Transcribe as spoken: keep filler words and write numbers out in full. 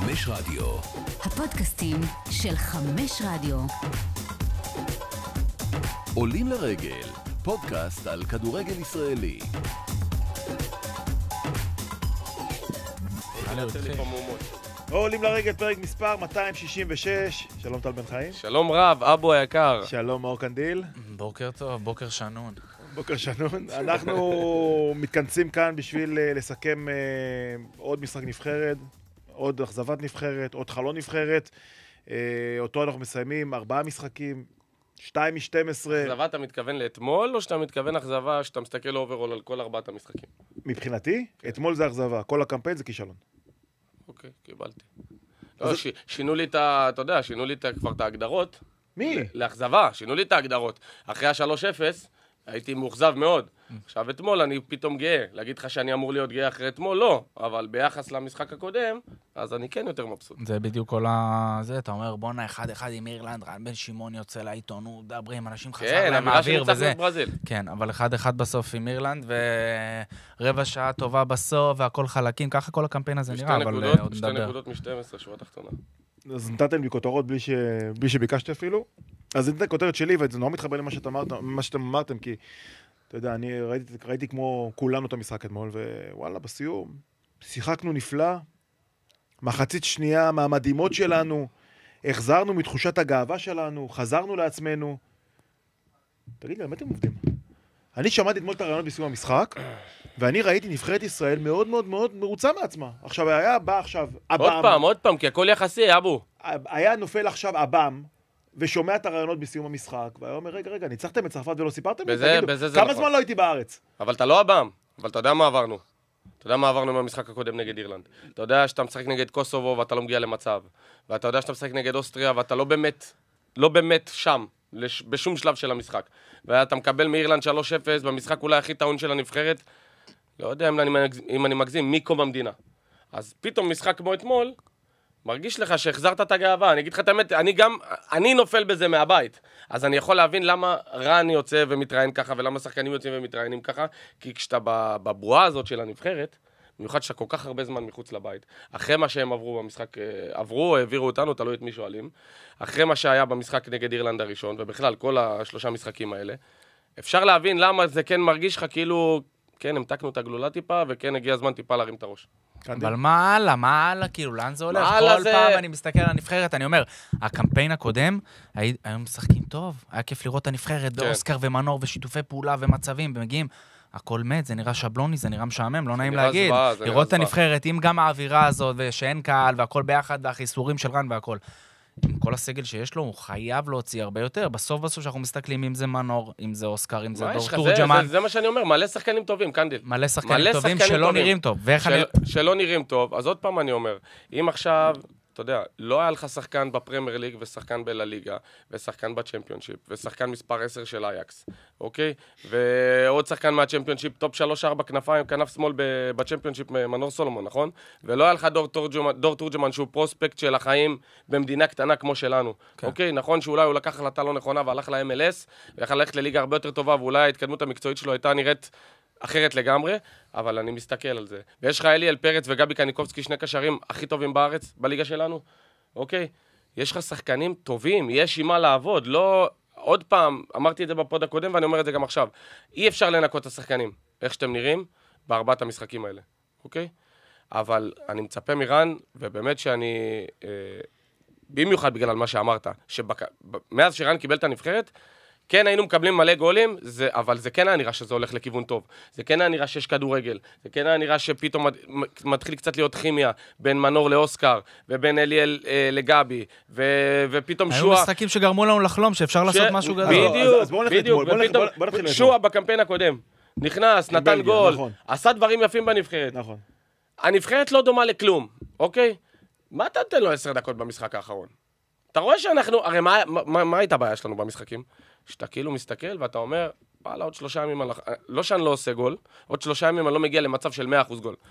חמש רדיו. הפודקאסטים של חמש רדיו. עולים לרגל, פודקאסט על כדורגל ישראלי. עולים לרגל, פרק מספר מאתיים שישים ושש. שלום טל בן חיים. שלום רב, אבו היקר. שלום מאור קנדיל. בוקר טוב, בוקר שנון. בוקר שנון. אנחנו מתכנסים כאן בשביל לסכם עוד משחק נבחרת, עוד אכזבת נבחרת, עוד חלון נבחרת. אותו אנחנו מסיימים, ארבעה משחקים, שתיים משתים עשרה. אכזבה אתה מתכוון לאתמול, או שאתה מתכוון אכזבה שאתה מסתכל אוברול על כל ארבעת המשחקים? מבחינתי, אתמול זה אכזבה, כל הקמפיין זה כישלון. אוקיי, קיבלתי. לא, שינו לי את ה... אתה יודע, שינו לי כבר את ההגדרות. מי? לאכזבה, שינו לי את ההגדרות. אחרי ה-שלוש אפס, הייתי מאוכזב מאוד. עכשיו, אתמול אני פתאום גאה. להגיד לך שאני אמור להיות גאה אחרי אתמול? לא. אבל ביחס למשחק הקודם, אז אני כן יותר מבסוט. זה בדיוק כל ה... זה, אתה אומר, בואנה, אחד אחד עם אירלנד, רן בן שמעון יוצא לעיתונות, דברים, אנשים חזר להם האוויר וזה. כן, אבל אחד אחד בסוף עם אירלנד, ורבע שעה טובה בסוף, והכל חלקים, ככה כל הקמפיין הזה נראה, אבל עוד נדבר. שתי נקודות מ-שתים עשרה, שורה תחתונה. אז נתתם לי כותרות בלי, ש... בלי שביקשתי אפילו. אז נתן כותרת שלי, וזה נורא מתחבר למה שאתם אמרתם, שאתם אמרתם, כי, אתה יודע, אני ראיתי, ראיתי כמו כולנו את המשחק אתמול, ווואלה, בסיום, שיחקנו נפלא, מחצית שנייה מהמדהימות שלנו, החזרנו מתחושת הגאווה שלנו, חזרנו לעצמנו. תגיד לי, מה אתם עובדים? אני שמעתי אתמול את הרעיונות בסיום המשחק, ואני ראיתי נבחרת ישראל מאוד מאוד מאוד מרוצה מעצמה. עכשיו, היה בא עכשיו אבם. עוד פעם, עוד פעם, כי הכל יחסי, אבו. היה נופל עכשיו אבם, ושומע את הרעיונות בסיום המשחק, והיה אומר, רגע, רגע, ניצחתם את צרפת ולא סיפרתם לי? בזה, בזה זה כמה נכון. זמן לא הייתי בארץ? אבל אתה לא אבם, אבל אתה יודע מה עברנו. אתה יודע מה עברנו מהמשחק הקודם נגד אירלנד. אתה יודע שאתה משחק נגד קוסובו ואתה לא מגיע למצב. ואתה יודע שאתה משחק נגד אוסטריה ואתה לא באמת, לא באמת שם, לש, בשום שלב של המשחק. ואתה מקבל מאירלנד שלוש אפס במשחק אולי הכי טעון של הנבחרת. לא יודע אם אני, אם אני מגזים, מקום המדינה. אז פתאום משחק כמו אתמול, מרגיש לך שהחזרת את הגאווה. אני אגיד לך את האמת, אני גם, אני נופל בזה מהבית. אז אני יכול להבין למה רן יוצא ומתראיין ככה, ולמה שחקנים יוצאים ומתראיינים ככה, כי כשאתה בבועה הזאת של הנבחרת, במיוחד שאתה כל כך הרבה זמן מחוץ לבית, אחרי מה שהם עברו במשחק, עברו, העבירו אותנו, תלוי את מי שואלים, אחרי מה שהיה במשחק נגד אירלנד הראשון, ובכלל כל השלושה משחקים האלה, אפשר להבין למה זה כן מרגיש לך כאילו, כן, המתקנו את הגלולה טיפה, וכן הגיע הזמן טיפה להרים את הראש. אבל מה הלאה? מה הלאה? כאילו, לאן זה הולך? כל פעם אני מסתכל על הנבחרת, אני אומר, הקמפיין הקודם, היום משחקים טוב, היה כיף לראות את הנבחרת באוסקר ומנור ושיתופי פעולה ומצבים, ומגיעים, הכל מת, זה נראה שבלוני, זה נראה משעמם, לא נעים להגיד. לראות את הנבחרת, עם גם האווירה הזאת, ושאין קהל, והכל ביחד, והחיסורים של רן והכל. עם כל הסגל שיש לו, הוא חייב להוציא הרבה יותר. בסוף בסוף שאנחנו מסתכלים אם זה מנור, אם זה אוסקר, אם זה דור תורג'מן. זה מה שאני אומר, מלא שחקנים טובים, קנדיל. מלא שחקנים טובים שלא נראים טוב. שלא נראים טוב. אז עוד פעם אני אומר, אם עכשיו, אתה יודע, לא היה לך שחקן בפרמייר ליג ושחקן בלליגה, ושחקן בצ'מפיונשיפ, ושחקן מספר עשר של אייקס, אוקיי? ועוד שחקן מהצ'מפיונשיפ, טופ שלוש ארבע כנפיים, כנף שמאל בצ'מפיונשיפ, מנור סולומון, נכון? ולא היה לך דור תורג'מן, דור תורג'מן שהוא פרוספקט של החיים במדינה קטנה כמו שלנו. כן. אוקיי? נכון שאולי הוא לקח החלטה לא נכונה והלך ל-אם אל אס, ויכל ללכת לליגה הרבה יותר טובה, ואולי ההתקדמות המקצועית שלו הייתה נראית אחרת לגמרי, אבל אני מסתכל על זה. ויש לך אליאל פרץ וגבי קניקובסקי, שני קשרים הכי טובים בארץ, בליגה שלנו, אוקיי? יש לך שחקנים טובים, יש עם מה לעבוד, לא... עוד פעם, אמרתי את זה בפוד הקודם ואני אומר את זה גם עכשיו. אי אפשר לנקות את השחקנים, איך שאתם נראים, בארבעת המשחקים האלה, אוקיי? אבל אני מצפה מרן, ובאמת שאני... אה, במיוחד בגלל מה שאמרת, שמאז שרן קיבל את הנבחרת, כן, היינו מקבלים מלא גולים, זה, אבל זה כן היה נראה שזה הולך לכיוון טוב. זה כן היה נראה שיש כדורגל. זה כן היה נראה שפתאום מתחיל קצת להיות כימיה בין מנור לאוסקר, ובין אליאל אה, לגבי, ו, ופתאום שועה... היו משחקים שגרמו לנו לחלום שאפשר ש... לעשות משהו גדול. בדיוק, אז, אז בדיוק, ופתאום שועה בקמפיין הקודם. נכנס, נתן בלגיה, גול, נכון. עשה דברים יפים בנבחרת. נכון. הנבחרת לא דומה לכלום, אוקיי? מה אתה נותן לו עשר דקות במשחק האחרון? אתה רואה שאנחנו... הרי מה, מה, מה הייתה הבעיה שלנו במשחקים? שאתה כאילו מסתכל ואתה אומר, וואלה, עוד שלושה ימים, לא שאני לא עושה גול, עוד שלושה ימים אני לא מגיע למצב של מאה אחוז גול.